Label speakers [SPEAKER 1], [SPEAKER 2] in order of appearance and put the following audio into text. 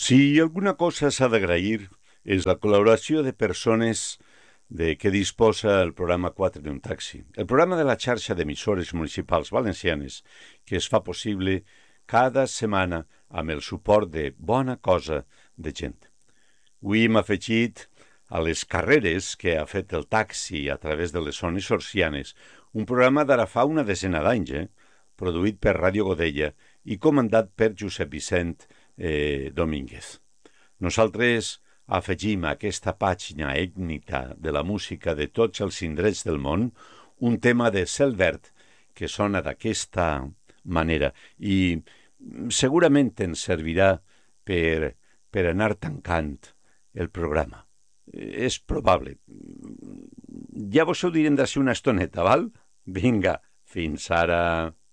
[SPEAKER 1] Si alguna cosa s'ha d'agrair és la col·laboració de persones que disposa el programa 4 d'un taxi. El programa de la xarxa d'emissores municipals valencianes que es fa possible cada setmana amb el suport de bona cosa de gent. Avui hem afegit a les carreres que ha fet el taxi a través de les zones sorcianes, un programa d'ara fa una desena d'anys, produït per Ràdio Godella i comandat per Josep Vicent Domínguez. Nosaltres afegim a aquesta pàgina ètnica de la música de tots els indrets del món un tema de Cel Verd que sona d'aquesta manera i segurament ens servirà per anar tancant el programa. És probable. Ja vos ho direm d'ací una estoneta, val? Vinga, fins ara.